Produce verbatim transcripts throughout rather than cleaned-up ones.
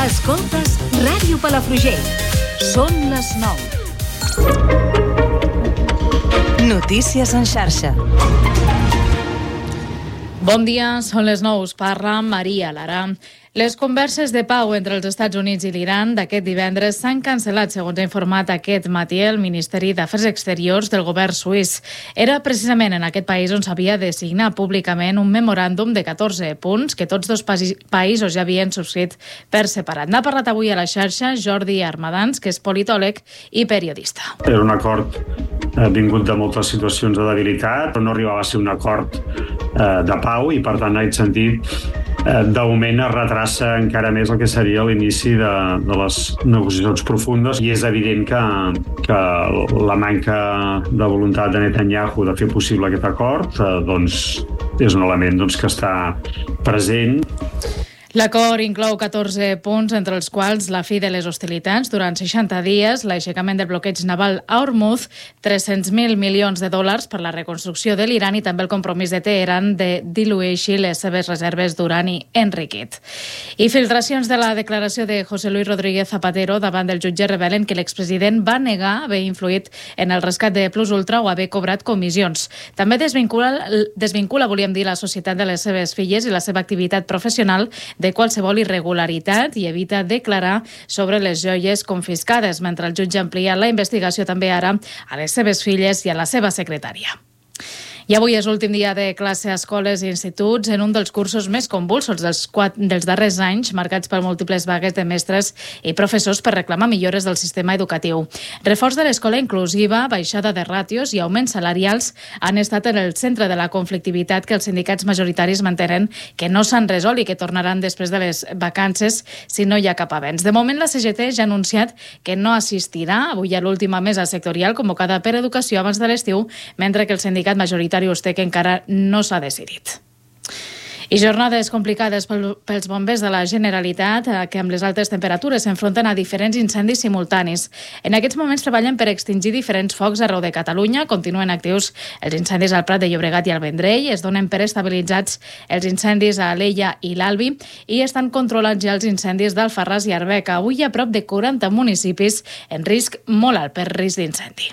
Escoltes Ràdio Palafrugell. Són les nou. Notícies en xarxa. Bon dia, són les nou. Us parla Maria Lara. Les converses de pau entre els Estats Units i l'Iran d'aquest divendres s'han cancel·lat, segons ha informat aquest matí el Ministeri d'Afers Exteriors del govern suís. Era precisament en aquest país on s'havia de signar públicament un memoràndum de catorze punts que tots dos països ja havien subscrit per separat. N'ha parlat avui a la xarxa Jordi Armadans, que és politòleg i periodista. Era un acord eh, vingut de moltes situacions de debilitat, però no arribava a ser un acord eh, de pau i, per tant, en aquest sentit, eh, d'augment es retrasa encara més el que seria l'inici de, de les negociacions profundes, i és evident que, que la manca de voluntat de Netanyahu de fer possible aquest acord eh, doncs, és un element doncs, que està present. L'acord inclou catorze punts, entre els quals la fi de les hostilitats durant seixanta dies, l'aixecament del bloqueig naval a Hormuz, tres-cents mil milions de dòlars per la reconstrucció de l'Iran i també el compromís de Teheran de dilueixi les seves reserves d'urani enriquit. I filtracions de la declaració de José Luis Rodríguez Zapatero davant del jutge revelen que l'expresident va negar haver influït en el rescat de Plus Ultra o haver cobrat comissions. També desvincula, desvincula, volíem dir, la societat de les seves filles i la seva activitat professional de qualsevol irregularitat i evita declarar sobre les joies confiscades, mentre el jutge amplia la investigació també ara a les seves filles i a la seva secretària. I avui és l'últim dia de classe a escoles i instituts en un dels cursos més convulsos dels, quatre, dels darrers anys, marcats per múltiples vagues de mestres i professors per reclamar millores del sistema educatiu. Reforç de l'escola inclusiva, baixada de ràtios i augments salarials han estat en el centre de la conflictivitat que els sindicats majoritaris mantenen que no s'han resolt i que tornaran després de les vacances si no hi ha cap avenç. De moment, la C G T ja ha anunciat que no assistirà avui a l'última mesa sectorial convocada per Educació abans de l'estiu, mentre que el sindicat majoritari té que encara no s'ha decidit. I jornades complicades pels bombers de la Generalitat, que amb les altes temperatures s'enfronten a diferents incendis simultanis. En aquests moments treballen per extingir diferents focs arreu de Catalunya. Continuen actius els incendis al Prat de Llobregat i al Vendrell, es donen per estabilitzats els incendis a Alella i l'Albi i estan controlats ja els incendis d'Alfarràs i Arbeca. Avui hi ha prop de quaranta municipis en risc molt alt per risc d'incendi.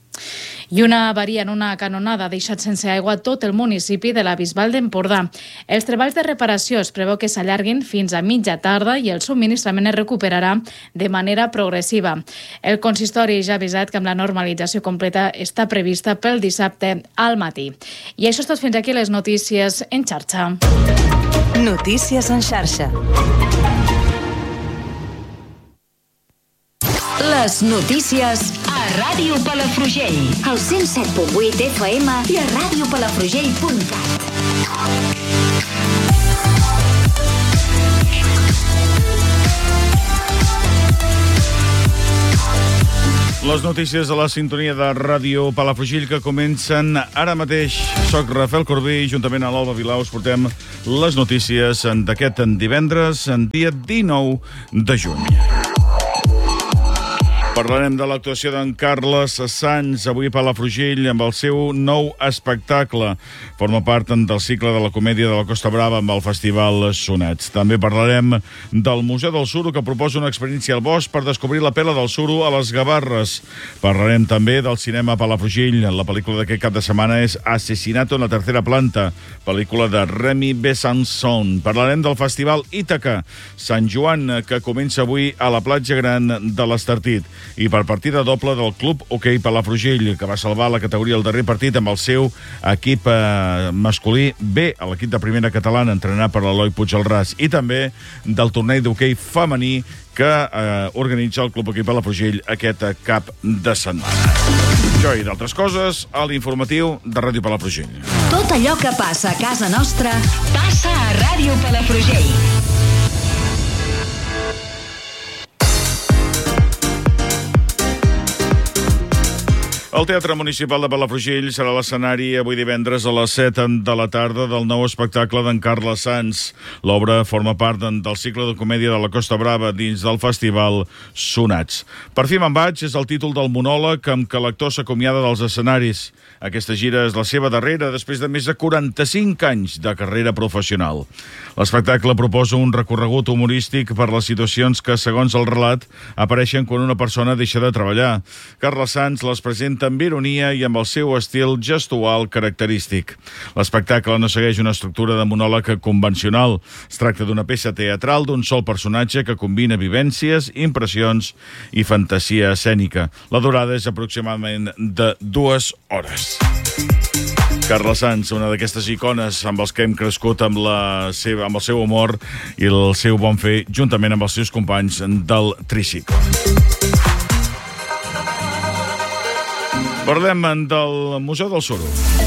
I una avaria en una canonada ha deixat sense aigua tot el municipi de la Bisbal d'Empordà. Els treballs de reparació es preveu que s'allarguin fins a mitja tarda i el subministrament es recuperarà de manera progressiva. El consistori ja ha avisat que amb la normalització completa està prevista pel dissabte al matí. I això és tot, fins aquí les notícies en xarxa. Notícies en xarxa. Les notícies a Ràdio Palafrugell. Al cent set punt vuit F M i a ràdio palafrugell punt cat. Les notícies de la sintonia de Ràdio Palafrugell que comencen ara mateix. Soc Rafael Corbí i juntament a l'Alba Vilau us portem les notícies d'aquest divendres, dia dinou de juny. Parlarem de l'actuació d'en Carles Sans avui a Palafrugell amb el seu nou espectacle. Forma part del cicle de la comèdia de la Costa Brava amb el Festival Sonets. També parlarem del Museu del Suro, que proposa una experiència al bosc per descobrir la pela del suro a les Gavarres. Parlarem també del cinema a Palafrugell. La pel·lícula d'aquest cap de setmana és Asesinato en la tercera planta, pel·lícula de Remy Besançon. Parlarem del Festival Ítaca Sant Joan, que comença avui a la platja gran de l'Estartit. I per partida doble del Club Hoquei Palafrugell, que va salvar la categoria al darrer partit amb el seu equip eh, masculí B, a l'equip de primera catalana, entrenat per l'Eloi Puigdelràs, i també del torneig d'hoquei femení que eh, organitza el Club Hoquei Palafrugell aquest cap de setmana. Això i d'altres coses a l'informatiu de Ràdio Palafrugell. Tot allò que passa a casa nostra passa a Ràdio Palafrugell. El Teatre Municipal de Palafrugell serà l'escenari avui divendres a les set de la tarda del nou espectacle d'en Carles Sans. L'obra forma part del cicle de comèdia de la Costa Brava dins del festival Sonats. Per fi me'n vaig és el títol del monòleg amb què l'actor s'acomiada dels escenaris. Aquesta gira és la seva darrera després de més de quaranta-cinc anys de carrera professional. L'espectacle proposa un recorregut humorístic per les situacions que, segons el relat, apareixen quan una persona deixa de treballar. Carles Sans les presenta amb ironia i amb el seu estil gestual característic. L'espectacle no segueix una estructura de monòleg convencional. Es tracta d'una peça teatral d'un sol personatge que combina vivències, impressions i fantasia escènica. La durada és aproximadament de dues hores. Carles Sans, una d'aquestes icones amb els que hem crescut amb, la seva, amb el seu humor i el seu bon fer, juntament amb els seus companys del tricicle. Parlem del Museu del Suro.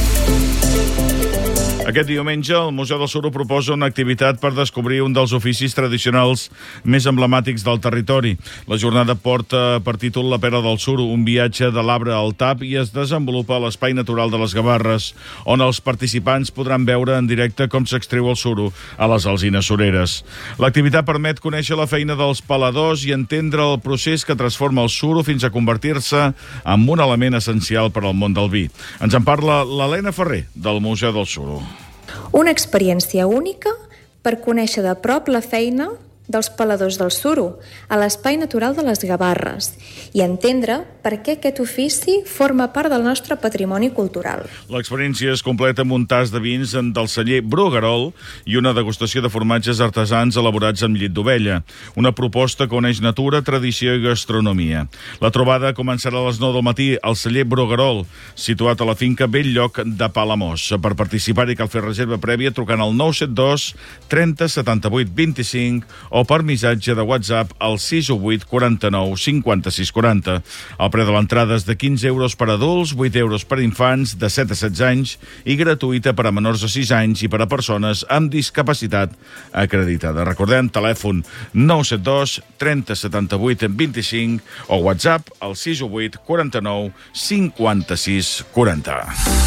Aquest diumenge, el Museu del Suro proposa una activitat per descobrir un dels oficis tradicionals més emblemàtics del territori. La jornada porta per títol La Pera del Suro, un viatge de l'arbre al tap, i es desenvolupa a l'Espai Natural de les Gavarres, on els participants podran veure en directe com s'extreu el suro a les alzines sureres. L'activitat permet conèixer la feina dels peladors i entendre el procés que transforma el suro fins a convertir-se en un element essencial per al món del vi. Ens en parla l'Helena Ferrer, del Museu del Suro. Una experiència única per conèixer de prop la feina dels peladors del suro a l'Espai Natural de les Gavarres i entendre per què aquest ofici forma part del nostre patrimoni cultural. L'experiència es completa amb un tas de vins del celler Bruguerol i una degustació de formatges artesans elaborats amb llet d'ovella. Una proposta que uneix natura, tradició i gastronomia. La trobada començarà a les nou del matí al celler Bruguerol, situat a la finca Belllloc de Palamós. Per participar-hi cal fer reserva prèvia trucant al nou set dos trenta setanta-vuit vint-i-cinc o per missatge de WhatsApp al sis u vuit quaranta-nou cinquanta-sis quaranta. El preu de l'entrada és de quinze euros per adults, vuit euros per infants de set a setze anys i gratuïta per a menors de sis anys i per a persones amb discapacitat acreditada. Recordem, telèfon nou set dos trenta setanta-vuit vint-i-cinc o WhatsApp al sis u vuit quaranta-nou cinquanta-sis quaranta.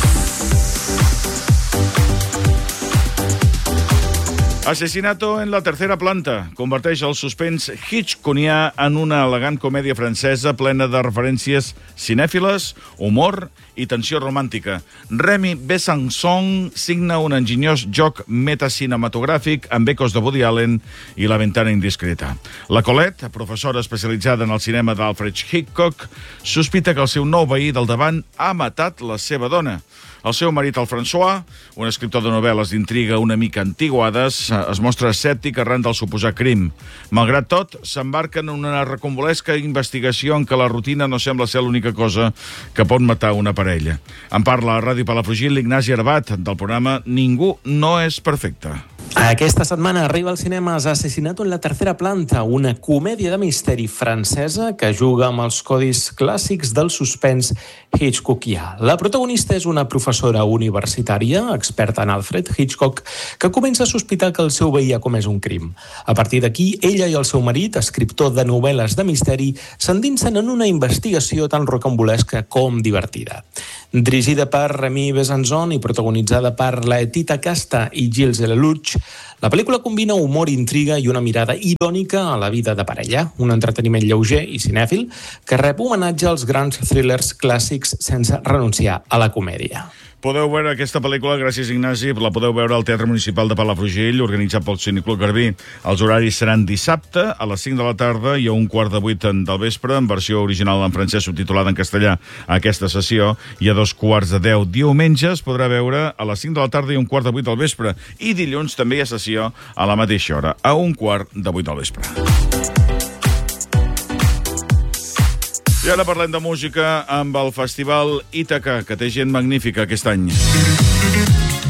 Asesinato en la tercera planta converteix el suspens hitchcockià en una elegant comèdia francesa plena de referències cinèfiles, humor i tensió romàntica. Remy Besançon signa un enginyós joc metacinematogràfic amb ecos de Woody Allen i La ventana indiscreta. La Colette, professora especialitzada en el cinema d'Alfred Hitchcock, sospita que el seu nou veí del davant ha matat la seva dona. El seu marit, el François, un escriptor de novel·les d'intriga una mica antiguades, es mostra escèptic arran del suposat crim. Malgrat tot, s'embarca en una recombolesca investigació en què la rutina no sembla ser l'única cosa que pot matar una parella. En parla a Ràdio Palafrugell l'Ignasi Arbat, del programa Ningú no és perfecte. Aquesta setmana arriba als cinemes Asesinato en la tercera planta, una comèdia de misteri francesa que juga amb els codis clàssics del suspens hitchcockià. La protagonista és una professora universitària, experta en Alfred Hitchcock, que comença a sospitar que el seu veí ha comès un crim. A partir d'aquí, ella i el seu marit, escriptor de novel·les de misteri, s'endinsen en una investigació tan rocambolesca com divertida. Dirigida per Remy Besançon i protagonitzada per Laetitia Casta i Gilles Lelouch, la pel·lícula combina humor, intriga i una mirada irònica a la vida de parella, un entreteniment lleuger i cinèfil que rep homenatge als grans thrillers clàssics sense renunciar a la comèdia. Podeu veure aquesta pel·lícula, gràcies Ignasi, la podeu veure al Teatre Municipal de Palafrugell, organitzat pel Cineclub Garbí. Els horaris seran dissabte a les cinc de la tarda i a un quart de vuit del vespre, en versió original en francès subtitulada en castellà a aquesta sessió, i a dos quarts de deu diumenge es podrà veure a les cinc de la tarda i un quart de vuit del vespre, i dilluns també hi ha sessió a la mateixa hora, a un quart de vuit del vespre. I ara parlem de música amb el Festival Ítaca, que té gent magnífica aquest any.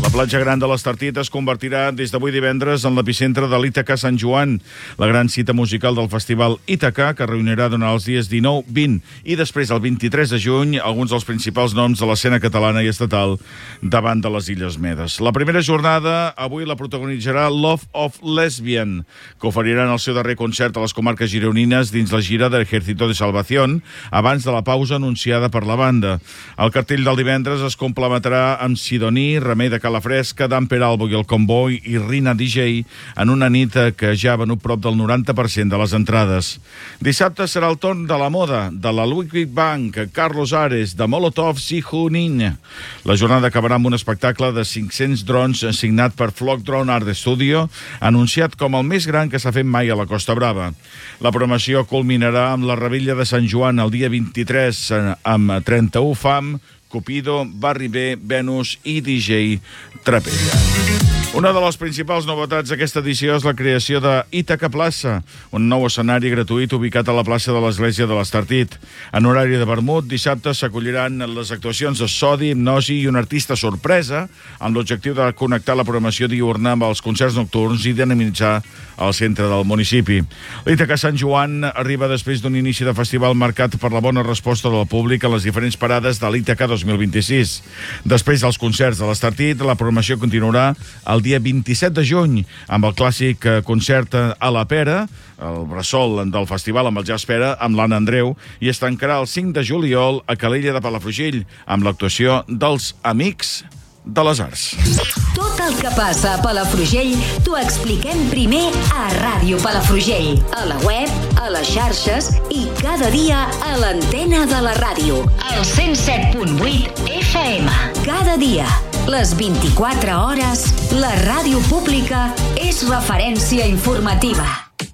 La platja gran de l'Estartit es convertirà des d'avui divendres en l'epicentre de l'Ítaca Sant Joan, la gran cita musical del festival Ítaca, que reunirà durant els dies dinou, vint i després el vint-i-tres de juny alguns dels principals noms de l'escena catalana i estatal davant de les Illes Medes. La primera jornada avui la protagonitzarà Love of Lesbian, que oferiran el seu darrer concert a les comarques gironines dins la gira de Ejército de Salvación, abans de la pausa anunciada per la banda. El cartell del divendres es complementarà amb Sidoní, Remei de Calafresca, Dan Peralbo i el Comboi i Rina D J en una nit que ja ha venut prop del noranta per cent de les entrades. Dissabte serà el torn de la moda, de la Ludwig Bank, Carlos Ares, de Molotovs i Junín. La jornada acabarà amb un espectacle de cinc-cents drons signat per Flock Drone Art Studio, anunciat com el més gran que s'ha fet mai a la Costa Brava. La programació culminarà amb la Rebella de Sant Joan el dia vint-i-tres amb trenta-u Fam, Cupido, Barri B, Venus i D J Trapella. Una de les principals novetats d'aquesta edició és la creació de Ítaca Plaça, un nou escenari gratuït ubicat a la plaça de l'Església de l'Estartit. En horari de vermut, dissabte s'acolliran les actuacions de Sodi, Hipnosi i un artista sorpresa, amb l'objectiu de connectar la programació diurna amb els concerts nocturns i dinamitzar el centre del municipi. L'Ítaca Sant Joan arriba després d'un inici de festival marcat per la bona resposta del públic a les diferents parades de l'Ítaca dos mil vint-i-sis. Després dels concerts de l'Estartit, la programació continuarà el dia vint-i-set de juny amb el clàssic concert a la Pera, el bressol del festival amb el Jazz Pera, amb l'Anna Andreu, i es tancarà el cinc de juliol a Calella de Palafrugell amb l'actuació dels Amics de les Arts. Tot el que passa a Palafrugell t'ho expliquem primer a Ràdio Palafrugell, a la web, a les xarxes i cada dia a l'antena de la ràdio, al cent set punt vuit F M. Cada dia, les vint-i-quatre hores, la ràdio pública és referència informativa.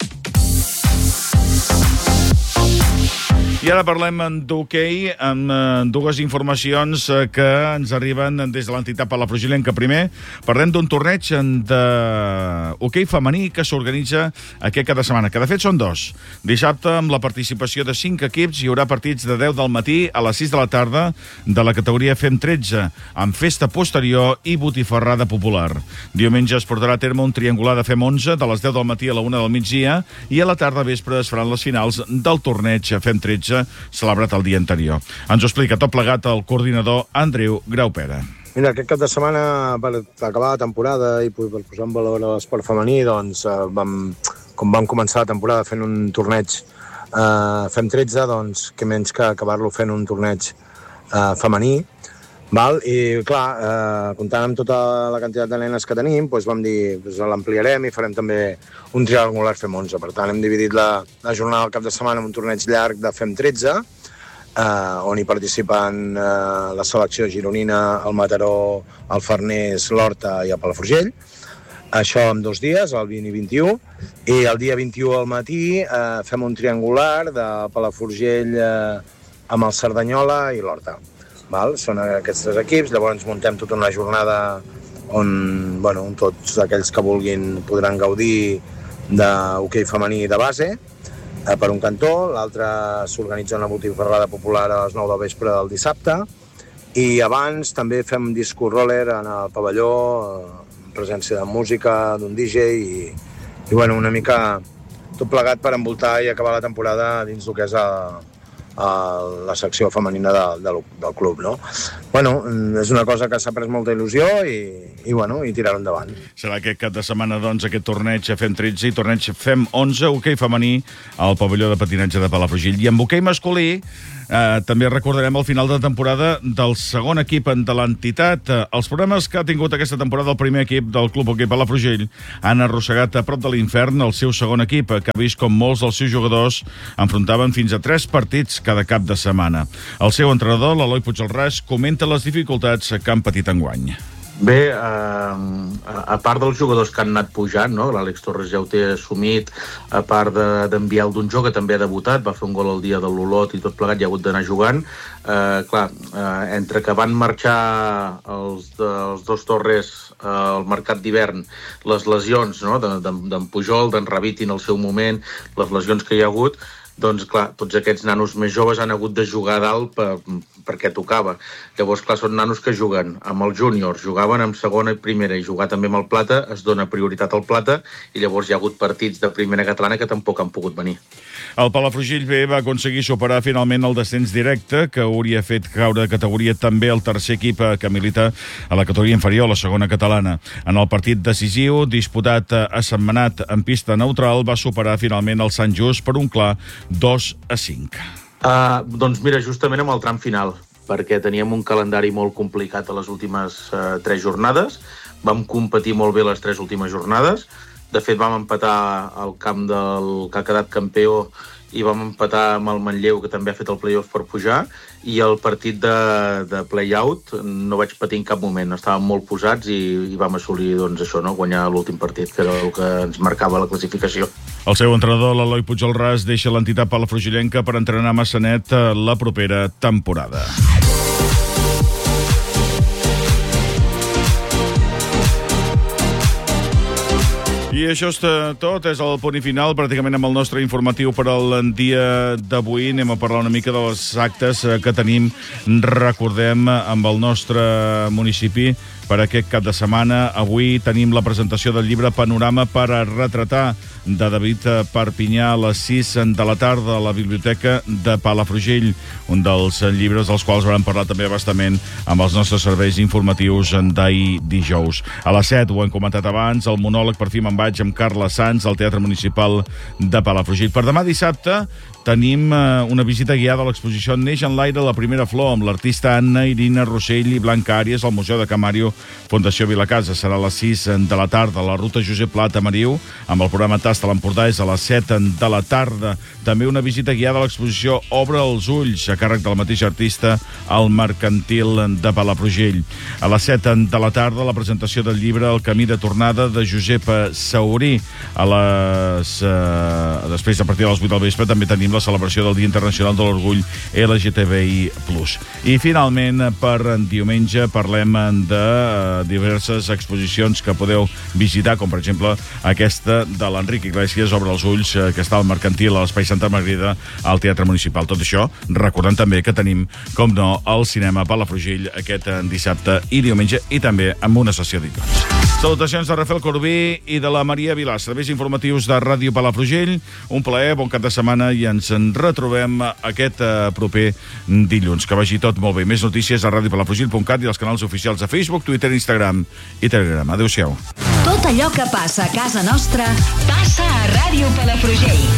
I ara parlem d'hoquei amb dues informacions que ens arriben des de l'entitat palafrugellenca. Primer, parlem d'un torneig d'hoquei femení que s'organitza aquest cada setmana, que de fet són dos. Dissabte, amb la participació de cinc equips, hi haurà partits de deu del matí a les sis de la tarda de la categoria Fem tretze, amb festa posterior i botifarrada popular. Diumenge es portarà a terme un triangular de Fem onze de les deu del matí a la una del migdia i a la tarda vespre es faran les finals del torneig Fem tretze celebrat el dia anterior. Ens ho explica tot plegat el coordinador Andreu Graupera. Mira, aquest cap de setmana, per acabar la temporada i per posar en valor l'esport femení, doncs, vam, com vam començar la temporada fent un torneig eh, Fem tretze, doncs, que menys que acabar-lo fent un torneig eh, femení. Val? I, clar, eh, comptant amb tota la quantitat de nenes que tenim, doncs vam dir, doncs, l'ampliarem i farem també un triangular Fem onze. Per tant, hem dividit la, la jornada del cap de setmana en un torneig llarg de Fem tretze, eh, on hi participen eh, la selecció gironina, el Mataró, el Farners, l'Horta i el Palafrugell. Això en dos dies, el vint i vint-i-u. I el dia vint-i-u al matí eh, fem un triangular de Palafrugell eh, amb el Cerdanyola i l'Horta. Val? Són aquests tres equips, llavors muntem tota una jornada on, bueno, on tots aquells que vulguin podran gaudir d'hoquei femení de base eh, per un cantó, l'altre s'organitza una botifarrada popular a les nou del vespre del dissabte i abans també fem disco roller en el pavelló, eh, en presència de música, d'un D J i, i bueno, una mica tot plegat per envoltar i acabar la temporada dins del que és el a la secció femenina de, de, del club, no? Bueno, és una cosa que s'ha pres molta il·lusió i, i, bueno, i tirar-ho endavant. Serà aquest cap de setmana, doncs, aquest torneig Fem tretze i torneig Fem onze, hoquei femení al pavelló de patinatge de Palafrugell. I amb hoquei masculí eh, també recordarem el final de temporada del segon equip de l'entitat. Els problemes que ha tingut aquesta temporada el primer equip del Club Hoquei Palafrugell han arrossegat a prop de l'infern el seu segon equip, que ha vist com molts dels seus jugadors enfrontaven fins a tres partits cada cap de setmana. El seu entrenador, l'Eloi Puigdelràs, comenta les dificultats que han patit enguany. Bé, eh, a part dels jugadors que han anat pujant, no? L'Àlex Torres ja ho té assumit, a part d'enviar de, el Donjó, que també ha debutat, va fer un gol el dia de l'Olot i tot plegat, ja ha hagut d'anar jugant. Eh, clar, eh, entre que van marxar els, de, els dos Torres eh, al mercat d'hivern, les lesions, no? d'en de, de, Pujol, d'en Rabit en el seu moment, les lesions que hi ha hagut, doncs clar, tots aquests nanos més joves han hagut de jugar a dalt per, perquè tocava. Llavors, clar, són nanos que juguen amb els júniors, jugaven amb segona i primera, i jugar també amb el plata, es dona prioritat al plata, i llavors hi ha hagut partits de primera catalana que tampoc han pogut venir. El Palafrugell B va aconseguir superar finalment el descens directe, que hauria fet caure de categoria també el tercer equip que milita a la categoria inferior, la segona catalana. En el partit decisiu, disputat a Sentmenat en pista neutral, va superar finalment el Sant Just per un clar dos a cinc. Uh, doncs mira, justament amb el tram final, perquè teníem un calendari molt complicat a les últimes uh, tres jornades, vam competir molt bé les tres últimes jornades, de fet vam empatar al camp del que ha quedat campió i vam empatar amb el Manlleu, que també ha fet el play-off per pujar, i el partit de, de play-out no vaig patir en cap moment, estàvem molt posats i, i vam assolir doncs, això, no? Guanyar l'últim partit, que era el que ens marcava la classificació. El seu entrenador, l'Eloi Puigdelràs, deixa l'entitat palafrugellenca per entrenar a Massanet la propera temporada. I això és tot, és el punt i final, pràcticament amb el nostre informatiu per al dia d'avui. Anem a parlar una mica de les actes que tenim, recordem, amb el nostre municipi per aquest cap de setmana. Avui tenim la presentació del llibre Panorama per a retratar, de David Perpinyà, a les sis de la tarda a la Biblioteca de Palafrugell, un dels llibres dels quals vam parlar també bastament amb els nostres serveis informatius d'ahir dijous. A les set, ho hem comentat abans, el monòleg Per fi me'n vaig amb Carla Sanz al Teatre Municipal de Palafrugell. Per demà dissabte tenim una visita guiada a l'exposició Neix en l'aire la primera flor, amb l'artista Anna Irina Rossell i Blanca Àries al Museu de Camario, Fundació Vilacasa. Serà a les sis de la tarda a la ruta Josep Pla a Mariu, amb el programa Tasta l'Empordà és a les set de la tarda. També una visita guiada a l'exposició Obre els ulls, a càrrec del mateix artista al Mercantil de Palafrugell. A les set de la tarda la presentació del llibre El camí de tornada de Josep Saurí. A les, eh, després, a partir de les vuit del vespre, també tenim la celebració del Dia Internacional de l'Orgull L G T B I plus. I finalment, per diumenge, parlem de diverses exposicions que podeu visitar, com per exemple aquesta de l'Enric Iglesias, Obre els ulls, que està al Mercantil, a l'Espai Santa Margarida, al Teatre Municipal. Tot això, recordant també que tenim, com no, el cinema Palafrugell aquest dissabte i diumenge, i també amb una sessió d'icons. Salutacions de Rafael Corbí i de la Maria Vilà, serveis informatius de Ràdio Palafrugell. Un plaer, bon cap de setmana, i ens en retrobem aquest proper dilluns. Que vagi tot molt bé. Més notícies a ràdio palafrugell punt cat i els canals oficials de Facebook, Twitter, Instagram i Telegram. Adéu-siau. Tot allò que passa a casa nostra passa a Ràdio Palafrugell.